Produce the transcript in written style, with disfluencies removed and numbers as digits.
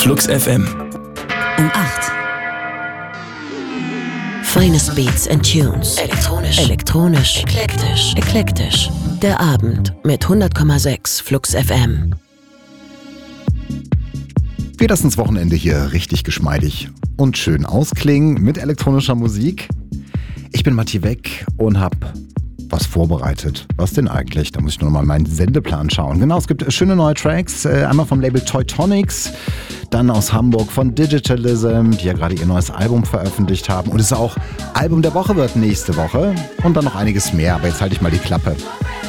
Flux FM. Um 8. Feines Beats and Tunes. Elektronisch. Eklektisch. Der Abend mit 100,6 Flux FM. Wir lassen das Wochenende hier richtig geschmeidig und schön ausklingen mit elektronischer Musik. Ich bin Matti Weck und habe was vorbereitet. Was denn eigentlich? Da muss ich nur noch mal meinen Sendeplan schauen. Genau, es gibt schöne neue Tracks. Einmal vom Label Teutonics, dann aus Hamburg von Digitalism, die ja gerade ihr neues Album veröffentlicht haben. Und es ist auch Album der Woche wird nächste Woche. Und dann noch einiges mehr. Aber jetzt halte ich mal die Klappe.